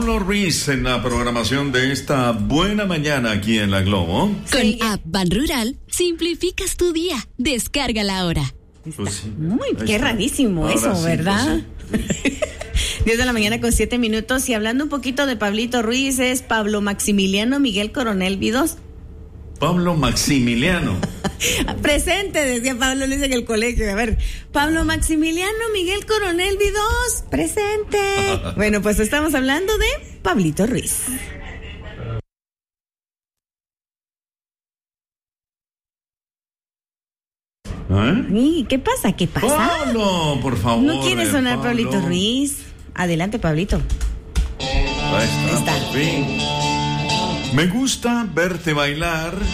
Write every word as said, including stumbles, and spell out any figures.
Pablo Ruiz en la programación de esta buena mañana aquí en La Globo. Con sí. App Ban Rural, simplificas tu día. Descárgala ahora. Pues sí, Uy, qué está. rarísimo ahora eso, sí, ¿verdad? Pues sí. diez de la mañana con siete minutos. Y hablando un poquito de Pablito Ruiz, es Pablo Maximiliano Miguel Coronel Vidos. Pablo Maximiliano. Presente, decía Pablo Luis en el colegio. A ver, Pablo Maximiliano Miguel Coronel Vidos, presente. Bueno, pues estamos hablando de Pablito Ruiz. ¿Eh? ¿Y qué pasa? ¿Qué pasa? Pablo, por favor. ¿No quiere sonar Pablo. Pablito Ruiz? Adelante, Pablito. Ahí está, Ahí está. por fin. Me gusta verte bailar.